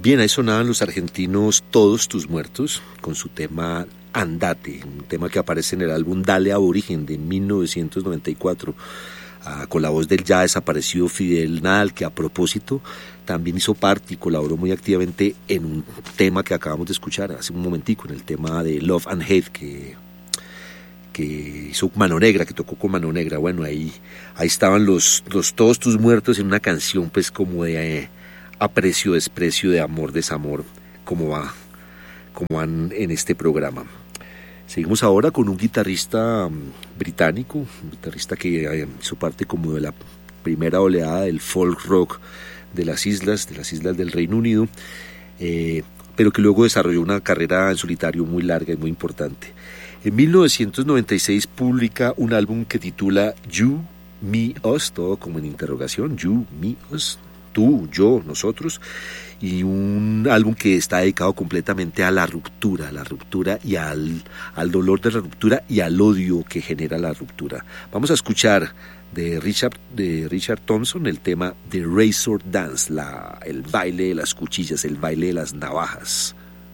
Bien, ahí sonaban los argentinos Todos tus muertos con su tema Andate, un tema que aparece en el álbum Dale Aborigen de 1994, con la voz del ya desaparecido Fidel Nadal, que a propósito también hizo parte y colaboró muy activamente en un tema que acabamos de escuchar hace un momentico, en el tema de Love and Hate que hizo Mano Negra, que tocó con Mano Negra. Bueno, ahí estaban los Todos tus muertos en una canción pues como de aprecio, desprecio, de amor, desamor, como van en este programa. Seguimos ahora con un guitarrista británico, un guitarrista que hizo parte como de la primera oleada del folk rock de las islas del Reino Unido, pero que luego desarrolló una carrera en solitario muy larga y muy importante. En 1996 publica un álbum que titula You, Me, Us, todo como en interrogación, You, Me, Us, tú, yo, nosotros, y un álbum que está dedicado completamente a la ruptura y al dolor de la ruptura y al odio que genera la ruptura. Vamos a escuchar de Richard Thompson el tema The Razor Dance, el baile de las cuchillas, el baile de las navajas.